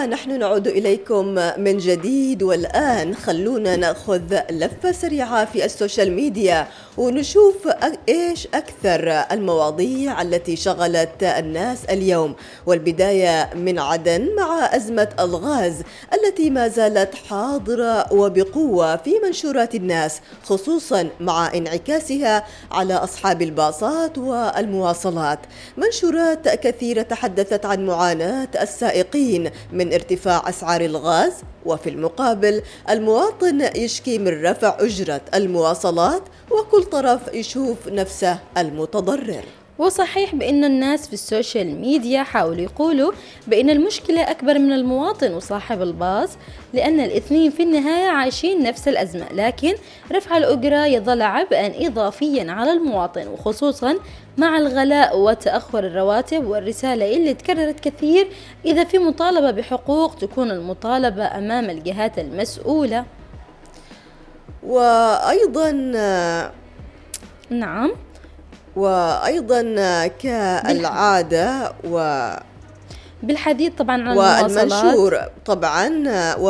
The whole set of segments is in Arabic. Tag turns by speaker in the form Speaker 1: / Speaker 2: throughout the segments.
Speaker 1: ونحن نعود إليكم من جديد، والآن خلونا نأخذ لفة سريعة في السوشيال ميديا ونشوف إيش أكثر المواضيع التي شغلت الناس اليوم. والبداية من عدن مع أزمة الغاز التي ما زالت حاضرة وبقوة في منشورات الناس، خصوصا مع انعكاسها على أصحاب الباصات والمواصلات. منشورات كثيرة تحدثت عن معاناة السائقين من ارتفاع أسعار الغاز، وفي المقابل المواطن يشكي من رفع أجرة المواصلات، وكل طرف يشوف نفسه المتضرر.
Speaker 2: وصحيح بأن الناس في السوشيال ميديا حاولوا يقولوا بأن المشكلة أكبر من المواطن وصاحب الباص، لأن الاثنين في النهاية عايشين نفس الأزمة، لكن رفع الأجرة يظل عبئا إضافيا على المواطن، وخصوصا مع الغلاء وتأخر الرواتب. والرسالة اللي تكررت كثير: إذا في مطالبة بحقوق تكون المطالبة أمام الجهات المسؤولة.
Speaker 1: وأيضا كالعادة
Speaker 2: بالحديث طبعا عن
Speaker 1: والمنشور طبعا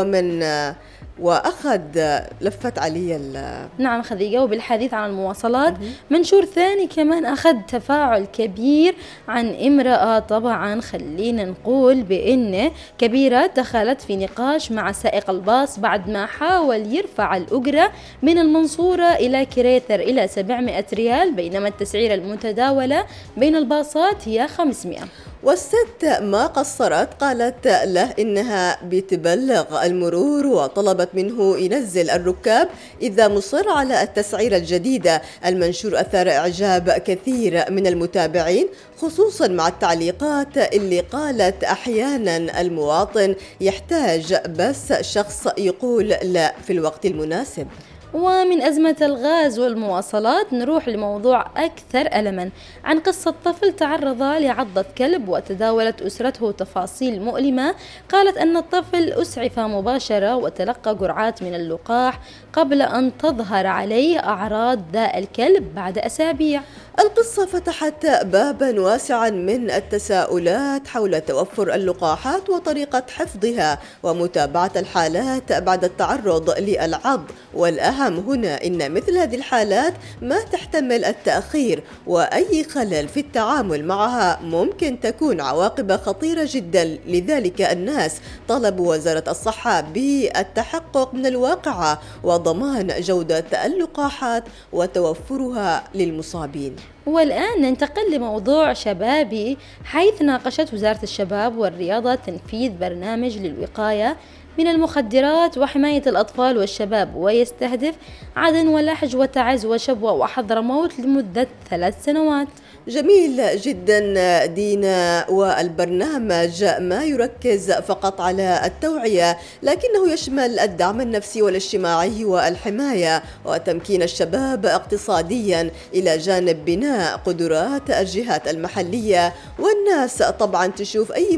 Speaker 1: وأخذ لفت علي
Speaker 2: نعم خديجة. وبالحديث عن المواصلات منشور ثاني كمان أخذ تفاعل كبير عن امرأة. طبعا خلينا نقول بأن كبيرة دخلت في نقاش مع سائق الباص بعد ما حاول يرفع الأجرة من المنصورة إلى كريثر إلى 700 ريال، بينما التسعيرة المتداولة بين الباصات هي 500.
Speaker 1: والست ما قصرت، قالت له إنها بتبلغ المرور وطلبت منه ينزل الركاب إذا مصر على التسعيرة الجديدة. المنشور أثار إعجاب كثير من المتابعين، خصوصا مع التعليقات اللي قالت أحيانا المواطن يحتاج بس شخص يقول لا في الوقت المناسب.
Speaker 2: ومن أزمة الغاز والمواصلات نروح لموضوع أكثر ألماً، عن قصة طفل تعرض لعضة كلب وتداولت أسرته تفاصيل مؤلمة. قالت أن الطفل أسعف مباشرة وتلقى جرعات من اللقاح قبل أن تظهر عليه أعراض داء الكلب بعد أسابيع.
Speaker 1: القصة فتحت بابا واسعا من التساؤلات حول توفر اللقاحات وطريقة حفظها ومتابعة الحالات بعد التعرض للعض. والأهم هنا إن مثل هذه الحالات ما تحتمل التأخير، وأي خلل في التعامل معها ممكن تكون عواقب خطيرة جدا. لذلك الناس طلبوا وزارة الصحة بالتحقق من الواقعة وضمان جودة اللقاحات وتوفرها للمصابين.
Speaker 2: والآن ننتقل لموضوع شبابي، حيث ناقشت وزارة الشباب والرياضة تنفيذ برنامج للوقاية من المخدرات وحماية الأطفال والشباب، ويستهدف عدن ولحج وتعز وشبوة وحضرموت لمدة 3 سنوات.
Speaker 1: جميل جدا دينا. والبرنامج ما يركز فقط على التوعية، لكنه يشمل الدعم النفسي والاجتماعي والحماية وتمكين الشباب اقتصاديا، إلى جانب بناء قدرات الجهات المحلية والناس. طبعا تشوف أي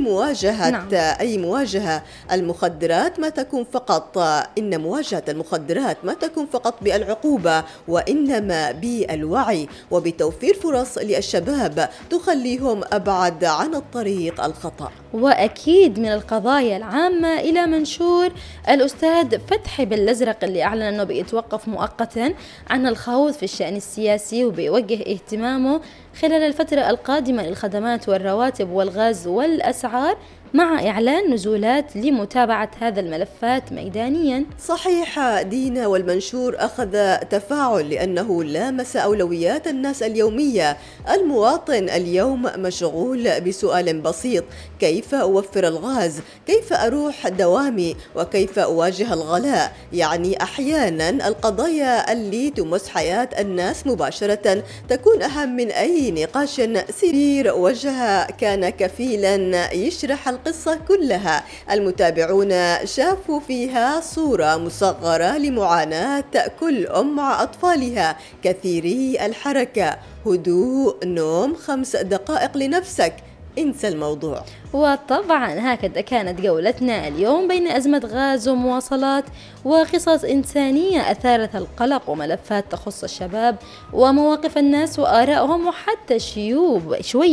Speaker 1: مواجهة المخدرات ما تكون فقط إن مواجهة المخدرات ما تكون فقط بالعقوبة، وإنما بالوعي وبتوفير فرص للشباب تخليهم أبعد عن الطريق الخطأ.
Speaker 2: وأكيد من القضايا العامة إلى منشور الأستاذ فتحي بالأزرق اللي أعلن أنه بيتوقف مؤقتا عن الخوض في الشأن السياسي، وبيوجه اهتمامه خلال الفترة القادمة للخدمات والرواتب والغاز والأسعار، مع إعلان نزولات لمتابعة هذا الملفات ميدانيا.
Speaker 1: صحيح دينا. والمنشور أخذ تفاعل لأنه لامس أولويات الناس اليومية. المواطن اليوم مشغول بسؤال بسيط: كيف أوفر الغاز؟ كيف أروح دوامي؟ وكيف أواجه الغلاء؟ يعني أحيانا القضايا اللي تمس حياة الناس مباشرة تكون أهم من أي نقاش سرير وجهه كان كفيلا يشرح القصة كلها. المتابعون شافوا فيها صورة مصغرة لمعاناة كل أم مع أطفالها، كثيري الحركة، هدوء، نوم، 5 دقائق لنفسك، انسى الموضوع.
Speaker 2: وطبعا هكذا كانت جولتنا اليوم بين أزمة غاز ومواصلات وقصص إنسانية أثارت القلق وملفات تخص الشباب ومواقف الناس وآرائهم وحتى شوي